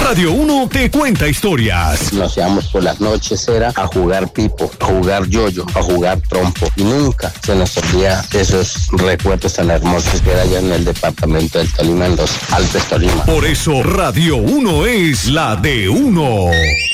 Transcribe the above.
Radio 1 te cuenta historias. Nos íbamos por las noches, era a jugar pipo, a jugar yoyo, a jugar trompo. Y nunca se nos olvida esos recuerdos tan hermosos que era allá en el departamento del Tolima, en los Alpes Tolima. Por eso Radio 1 es la de uno.